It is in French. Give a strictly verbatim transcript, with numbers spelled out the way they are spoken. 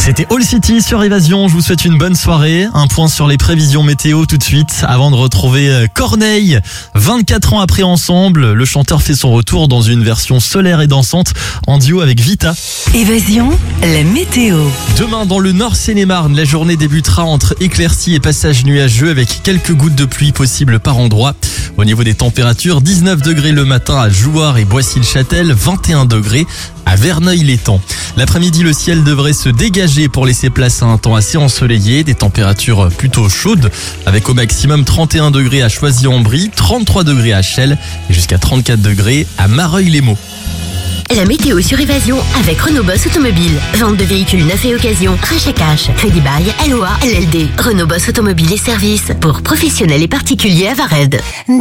C'était All City sur Évasion, je vous souhaite une bonne soirée. Un point sur les prévisions météo tout de suite avant de retrouver Corneille. vingt-quatre ans après Ensemble, le chanteur fait son retour dans une version solaire et dansante en duo avec Vita. Évasion, la météo. Demain dans le Nord Seine-et-Marne, la journée débutera entre éclaircies et passages nuageux avec quelques gouttes de pluie possibles par endroit. Au niveau des températures, dix-neuf degrés le matin à Jouarre et Boissy-le-Châtel, vingt et un degrés à Verneuil-l'Étang. L'après-midi, le ciel devrait se dégager pour laisser place à un temps assez ensoleillé, des températures plutôt chaudes, avec au maximum trente et un degrés à Choisy-en-Brie, trente-trois degrés à Chelles et jusqu'à trente-quatre degrés à Mareuil-les-Maux. La météo sur Évasion avec Renault Boss Automobile. Vente de véhicules neufs et occasion. Rachat cash. Crédit bail. L O A. L L D. Renault Boss Automobile et services pour professionnels et particuliers à Vared.